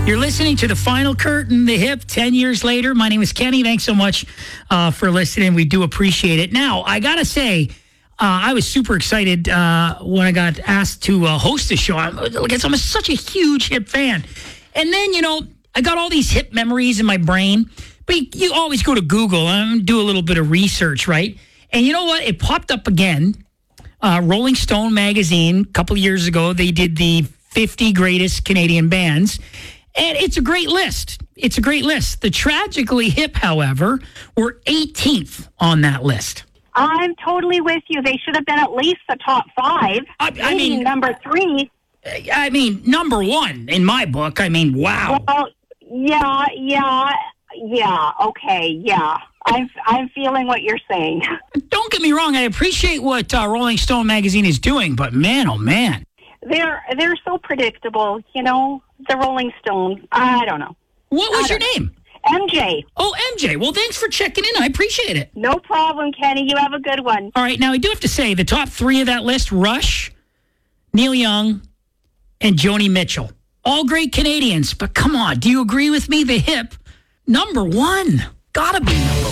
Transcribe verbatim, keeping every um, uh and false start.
You're listening to The Final Curtain, The Hip, ten years later. My name is Kenny. Thanks so much uh, for listening. We do appreciate it. Now, I got to say, uh, I was super excited uh, when I got asked to uh, host the show. I'm, I'm such a huge Hip fan. And then, you know, I got all these Hip memories in my brain. But you, you always go to Google and do a little bit of research, right? And you know what? It popped up again. Uh, Rolling Stone magazine, a couple of years ago, they did the fifty greatest Canadian bands. And it's a great list. It's a great list. The Tragically Hip, however, were eighteenth on that list. I'm totally with you. They should have been at least the top five. I, I mean, number three. I mean, number one in my book. I mean, wow. Well, yeah, yeah, yeah. Okay, yeah. I'm I'm feeling what you're saying. Don't get me wrong. I appreciate what uh, Rolling Stone magazine is doing, but man, oh man, they're they're so predictable. You know, the Rolling Stone. I don't know. What was your know. name? M J. Oh, M J. Well, thanks for checking in. I appreciate it. No problem, Kenny. You have a good one. All right. Now, I do have to say, the top three of that list, Rush, Neil Young, and Joni Mitchell. All great Canadians. But come on, do you agree with me? The Hip, number one. Gotta be number one.